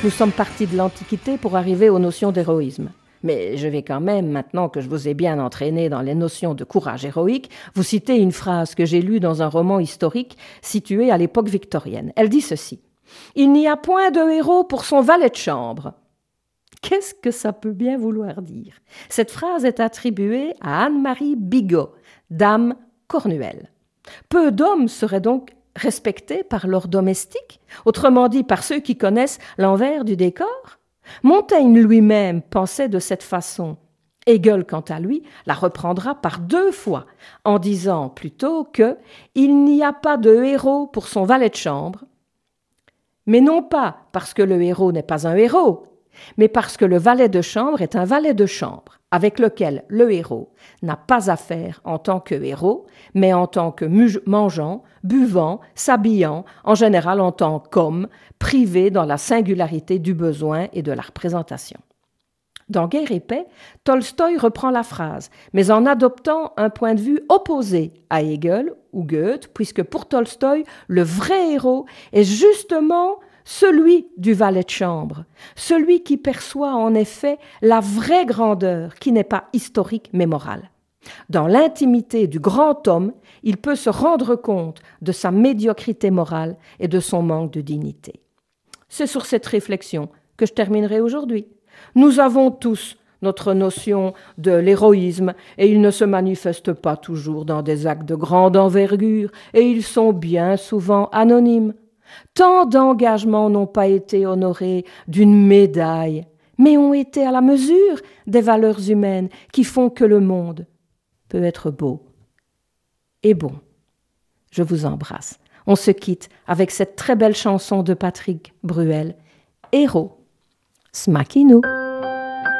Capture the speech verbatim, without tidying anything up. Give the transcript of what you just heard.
Nous sommes partis de l'Antiquité pour arriver aux notions d'héroïsme. Mais je vais quand même, maintenant que je vous ai bien entraîné dans les notions de courage héroïque, vous citer une phrase que j'ai lue dans un roman historique situé à l'époque victorienne. Elle dit ceci: « Il n'y a point de héros pour son valet de chambre. » Qu'est-ce que ça peut bien vouloir dire? Cette phrase est attribuée à Anne-Marie Bigot, dame Cornuelle. Peu d'hommes seraient donc respectés par leurs domestiques, autrement dit par ceux qui connaissent l'envers du décor. Montaigne lui-même pensait de cette façon. Hegel, quant à lui, la reprendra par deux fois, en disant plutôt que « il n'y a pas de héros pour son valet de chambre », mais non pas parce que le héros n'est pas un héros, mais parce que le valet de chambre est un valet de chambre, avec lequel le héros n'a pas affaire en tant que héros, mais en tant que mangeant, buvant, s'habillant, en général en tant qu'homme, privé dans la singularité du besoin et de la représentation. Dans Guerre et paix, Tolstoï reprend la phrase, mais en adoptant un point de vue opposé à Hegel ou Goethe, puisque pour Tolstoï, le vrai héros est justement celui du valet de chambre, celui qui perçoit en effet la vraie grandeur qui n'est pas historique mais morale. Dans l'intimité du grand homme, il peut se rendre compte de sa médiocrité morale et de son manque de dignité. C'est sur cette réflexion que je terminerai aujourd'hui. Nous avons tous notre notion de l'héroïsme et il ne se manifeste pas toujours dans des actes de grande envergure et ils sont bien souvent anonymes. Tant d'engagements n'ont pas été honorés d'une médaille, mais ont été à la mesure des valeurs humaines qui font que le monde peut être beau et bon. Je vous embrasse. On se quitte avec cette très belle chanson de Patrick Bruel, Héros. Smakinou.